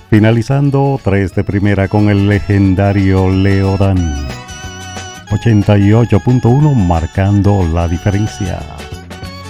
Finalizando 3 de primera con el legendario Leodán. 88.1 marcando la diferencia.